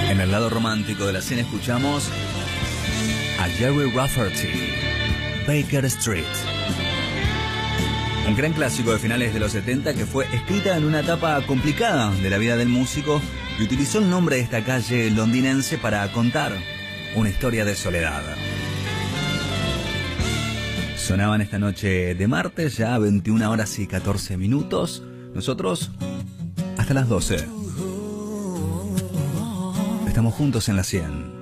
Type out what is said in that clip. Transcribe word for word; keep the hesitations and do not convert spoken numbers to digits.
En el lado romántico de la escena escuchamos a Jerry Rafferty, Baker Street. Un gran clásico de finales de los setenta que fue escrita en una etapa complicada de la vida del músico y utilizó el nombre de esta calle londinense para contar una historia de soledad. Sonaban esta noche de martes, ya a veintiuna horas y catorce minutos. Nosotros hasta las doce. Estamos juntos en la cien.